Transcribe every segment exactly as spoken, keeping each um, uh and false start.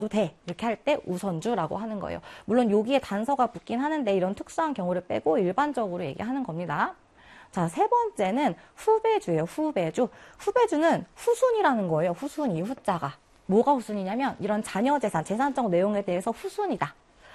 돼. 이렇게 할 때 우선주라고 하는 거예요. 물론 여기에 단서가 붙긴 하는데 이런 특수한 경우를 빼고 일반적으로 얘기하는 겁니다. 자, 세 번째는 후배주예요. 후배주. 후배주는 후순이라는 거예요. 후순이, 후자가. 뭐가 후순이냐면 이런 자녀재산, 재산적 내용에 대해서 후순이다.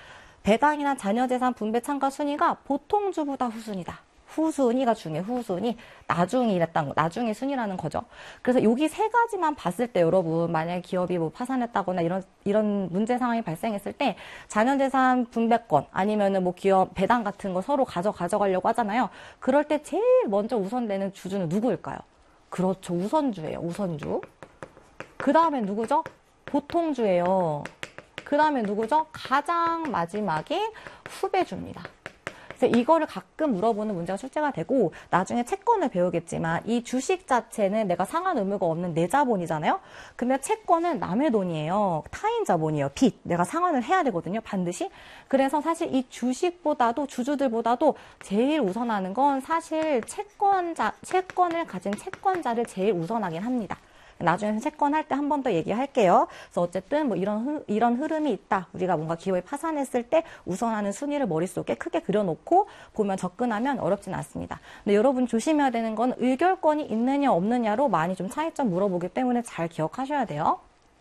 배당이나 자녀재산 분배 참가 순위가 보통주보다 후순이다. 후순위가 중요해. 후순위. 나중이랬다는 거. 나중에 순위라는 거죠. 그래서 여기 세 가지만 봤을 때 여러분 만약에 기업이 뭐 파산했다거나 이런 이런 문제 상황이 발생했을 때 자녀재산 분배권 아니면은 뭐 기업 배당 같은 거 서로 가져 가져가려고 하잖아요. 그럴 때 제일 먼저 우선되는 주주는 누구일까요? 그렇죠. 우선주예요. 우선주. 그 다음에 누구죠? 보통주예요. 그 다음에 누구죠? 가장 마지막에 후배주입니다. 그래서 이거를 가끔 물어보는 문제가 출제가 되고 나중에 채권을 배우겠지만 이 주식 자체는 내가 상환 의무가 없는 내 자본이잖아요. 근데 채권은 남의 돈이에요. 타인 자본이에요. 빚. 내가 상환을 해야 되거든요. 반드시. 그래서 사실 이 주식보다도 주주들보다도 제일 우선하는 건 사실 채권자, 채권을 가진 채권자를 제일 우선하긴 합니다. 나중에 채권할 때 한 번 더 얘기할게요. 그래서 어쨌든 뭐 이런 흐, 이런 흐름이 있다. 우리가 뭔가 기업이 파산했을 때 우선하는 순위를 머릿속에 크게 그려놓고 보면 접근하면 어렵진 않습니다. 근데 여러분 조심해야 되는 건 의결권이 있느냐 없느냐로 많이 좀 차이점 물어보기 때문에 잘 기억하셔야 돼요.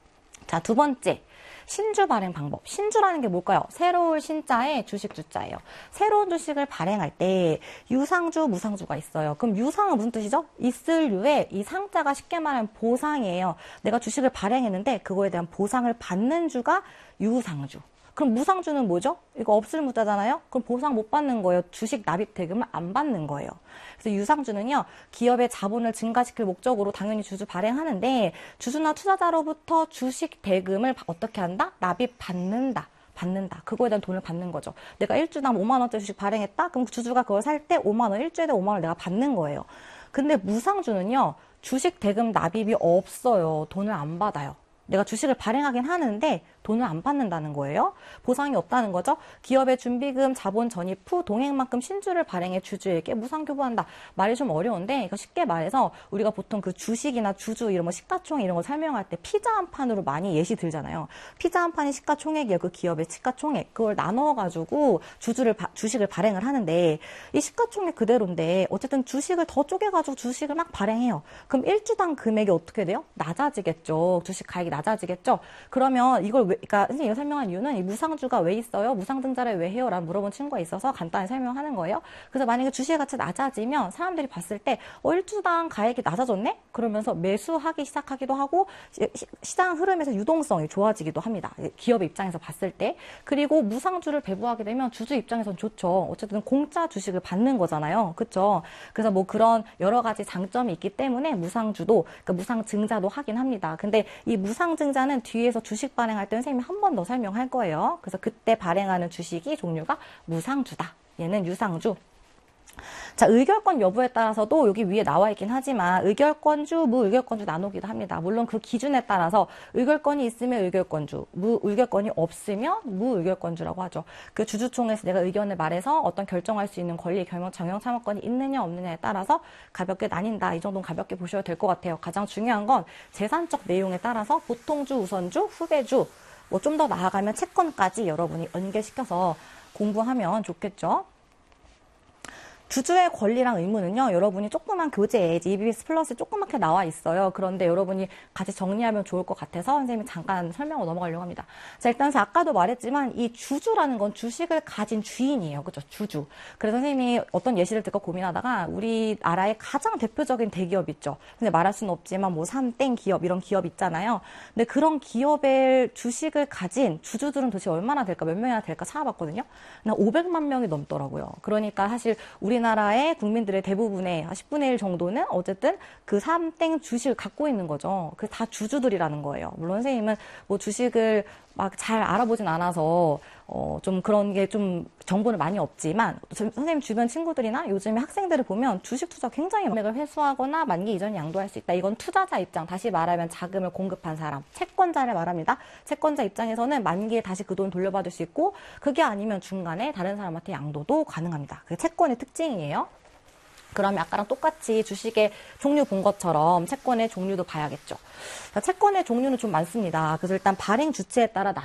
자, 두 번째. 신주 발행 방법. 신주라는 게 뭘까요? 새로운 신자에 주식 주자예요. 새로운 주식을 발행할 때 유상주, 무상주가 있어요. 그럼 유상은 무슨 뜻이죠? 있을 유에 이 상자가 쉽게 말하면 보상이에요. 내가 주식을 발행했는데 그거에 대한 보상을 받는 주가 유상주. 그럼 무상주는 뭐죠? 이거 없을 무자잖아요? 그럼 보상 못 받는 거예요. 주식 납입 대금을 안 받는 거예요. 그래서 유상주는요, 기업의 자본을 증가시킬 목적으로 당연히 주주 발행하는데 주주나 투자자로부터 주식 대금을 어떻게 한다? 납입 받는다. 받는다. 그거에 대한 돈을 받는 거죠. 내가 일주당 오만 원짜리 주식 발행했다? 그럼 주주가 그걸 살 때 오만 원, 일주일에 오만 원을 내가 받는 거예요. 근데 무상주는요, 주식 대금 납입이 없어요. 돈을 안 받아요. 내가 주식을 발행하긴 하는데 돈을 안 받는다는 거예요. 보상이 없다는 거죠. 기업의 준비금, 자본 전입 후 동행만큼 신주를 발행해 주주에게 무상교부한다. 말이 좀 어려운데 이거 쉽게 말해서 우리가 보통 그 주식이나 주주 이런 뭐 시가총액 이런 거 설명할 때 피자 한 판으로 많이 예시 들잖아요. 피자 한 판이 시가총액이에요. 그 기업의 시가총액. 그걸 나눠가지고 주주를 바, 주식을 발행을 하는데 이 시가총액 그대로인데 어쨌든 주식을 더 쪼개가지고 주식을 막 발행해요. 그럼 일주당 금액이 어떻게 돼요? 낮아지겠죠. 주식 가액이 낮아지겠죠. 그러면 이걸 왜 그러니까 선생님이 설명한 이유는 이 무상주가 왜 있어요? 무상증자를 왜 해요? 라고 물어본 친구가 있어서 간단히 설명하는 거예요. 그래서 만약에 주식의 가치가 낮아지면 사람들이 봤을 때 어, 일주당 가액이 낮아졌네? 그러면서 매수하기 시작하기도 하고 시, 시장 흐름에서 유동성이 좋아지기도 합니다. 기업의 입장에서 봤을 때. 그리고 무상주를 배부하게 되면 주주 입장에선 좋죠. 어쨌든 공짜 주식을 받는 거잖아요. 그렇죠? 그래서 뭐 그런 여러 가지 장점이 있기 때문에 무상주도 그러니까 무상증자도 하긴 합니다. 근데 이 무상증자는 뒤에서 주식 발행할 때는 선생님이 한 번 더 설명할 거예요. 그래서 그때 발행하는 주식이 종류가 무상주다. 얘는 유상주. 자, 의결권 여부에 따라서도 여기 위에 나와 있긴 하지만 의결권주, 무의결권주 나누기도 합니다. 물론 그 기준에 따라서 의결권이 있으면 의결권주, 무의결권이 없으면 무의결권주라고 하죠. 그 주주총회에서 내가 의견을 말해서 어떤 결정할 수 있는 권리, 결정, 정형 참여권이 있느냐 없느냐에 따라서 가볍게 나뉜다. 이 정도는 가볍게 보셔도 될 것 같아요. 가장 중요한 건 재산적 내용에 따라서 보통주, 우선주, 후배주, 뭐 좀 더 나아가면 채권까지 여러분이 연계시켜서 공부하면 좋겠죠. 주주의 권리랑 의무는요, 여러분이 조그만 교재에 이비에스 플러스 조그맣게 나와 있어요. 그런데 여러분이 같이 정리하면 좋을 것 같아서 선생님이 잠깐 설명을 넘어가려고 합니다. 자, 일단 아까도 말했지만 이 주주라는 건 주식을 가진 주인이에요. 그죠? 주주. 그래서 선생님이 어떤 예시를 듣고 고민하다가 우리나라의 가장 대표적인 대기업 있죠. 근데 말할 수는 없지만 뭐 삼땡 기업 이런 기업 있잖아요. 근데 그런 기업의 주식을 가진 주주들은 도대체 얼마나 될까, 몇 명이나 될까 찾아봤거든요. 오백만 명이 넘더라고요. 그러니까 사실 우리 우리나라의 국민들의 대부분의 십분의 일 정도는 어쨌든 그 삼땡 주식을 갖고 있는 거죠. 그 다 주주들이라는 거예요. 물론 선생님은 뭐 주식을 막 잘 알아보진 않아서 어 좀 그런 게 좀 정보는 많이 없지만 선생님 주변 친구들이나 요즘에 학생들을 보면 주식 투자 굉장히 금액을 회수하거나 만기 이전에 양도할 수 있다. 이건 투자자 입장, 다시 말하면 자금을 공급한 사람, 채권자를 말합니다. 채권자 입장에서는 만기에 다시 그 돈 돌려받을 수 있고 그게 아니면 중간에 다른 사람한테 양도도 가능합니다. 그게 채권의 특징이에요. 그러면 아까랑 똑같이 주식의 종류 본 것처럼 채권의 종류도 봐야겠죠. 채권의 종류는 좀 많습니다. 그래서 일단 발행 주체에 따라